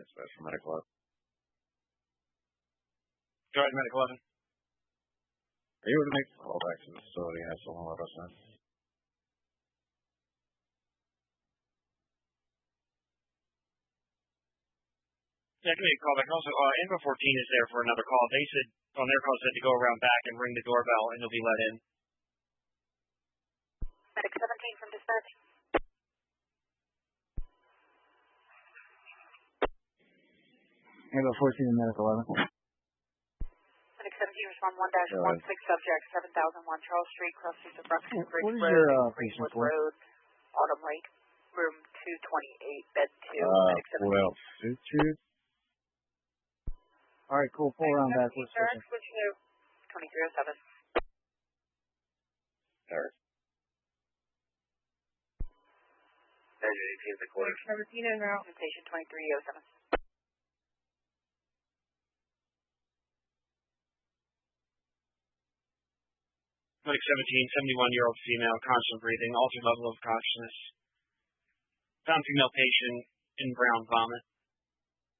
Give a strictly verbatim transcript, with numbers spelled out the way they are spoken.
Dispatch for Medic eleven. Go ahead, Medic eleven. Are you able to make a call back to the facility? Have someone let us in. Yeah, give me a call back. Also, uh, Info fourteen is there for another call. They said, on their call, said to go around back and ring the doorbell, and they'll be let in. Medic seventeen from dispatch. Info fourteen and Medic eleven. Medic seventeen, respond one dash one six, subject seven thousand one Charles Street, cross streets of Bruxton Bridge What is Road, your uh, patient Greenwood for? Road, Autumn Lake, room two twenty-eight, bed two, Uh, Medic seventeen. well, suit you? All right, cool. Pull around back. What's Sir, switching? switch to twenty-three oh seven. There. Engine eighteen, the quarter. seventeen en route. Station twenty-three oh seven. Medic seventeen, seventy-one-year-old female, constant breathing, altered level of consciousness. Found female patient in brown vomit.